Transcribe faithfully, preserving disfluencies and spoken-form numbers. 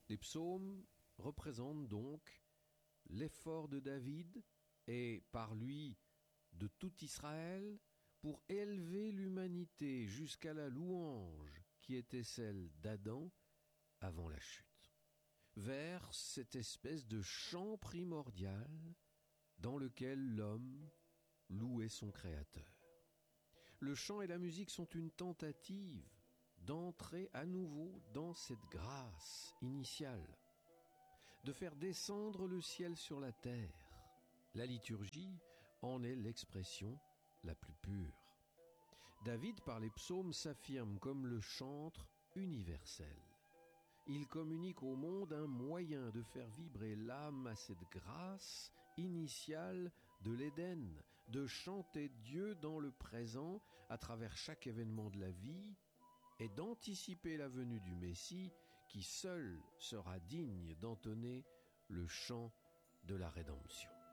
Les psaumes représentent donc l'effort de David et par lui de tout Israël pour élever l'humanité jusqu'à la louange qui était celle d'Adam avant la chute, vers cette espèce de chant primordial dans lequel l'homme louait son Créateur. Le chant et la musique sont une tentative d'entrer à nouveau dans cette grâce initiale, de faire descendre le ciel sur la terre. La liturgie en est l'expression la plus pure. David, par les psaumes, s'affirme comme le chantre universel. Il communique au monde un moyen de faire vibrer l'âme à cette grâce initiale de l'Éden, de chanter Dieu dans le présent à travers chaque événement de la vie et d'anticiper la venue du Messie qui seul sera digne d'entonner le chant de la rédemption.